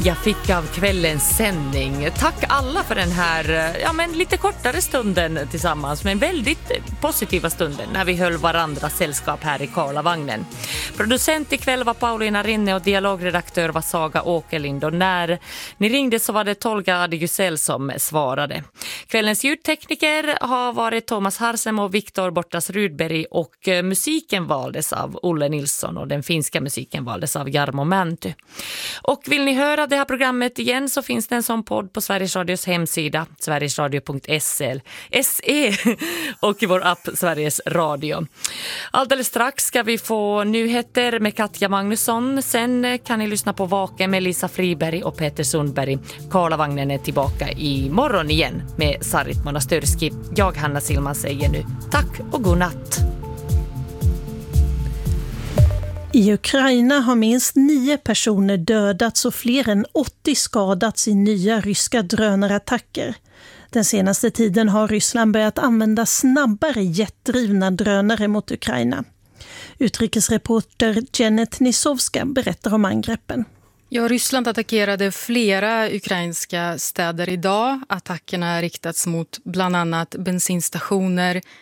Jag fick av kvällens sändning. Tack alla för den här lite kortare stunden tillsammans, men väldigt positiva stunden när vi höll varandras sällskap här i Karlavagnen. Producent ikväll var Paulina Rinne och dialogredaktör var Saga Åkerlind, och när ni ringde så var det Tolga Adigusel som svarade. Kvällens ljudtekniker har varit Thomas Harsem och Viktor Bortas Rudberg, och musiken valdes av Olle Nilsson och den finska musiken valdes av Jarmo Mänty. Och vill ni höra det här programmet igen så finns det en sån podd på Sveriges Radios hemsida sverigesradio.se och i vår app Sveriges Radio. Alldeles strax ska vi få nyheter med Katja Magnusson. Sen kan ni lyssna på Vaken med Lisa Friberg och Peter Sundberg. Karlavagnen är tillbaka imorgon igen med Sarit Monastörski. Jag, Hanna Silman, säger nu tack och god natt. I Ukraina har minst 9 personer dödats och fler än 80 skadats i nya ryska drönarattacker. Den senaste tiden har Ryssland börjat använda snabbare jetdrivna drönare mot Ukraina. Utrikesreporter Janet Nisovska berättar om angreppen. Ja, Ryssland attackerade flera ukrainska städer idag. Attackerna har riktats mot bland annat bensinstationer,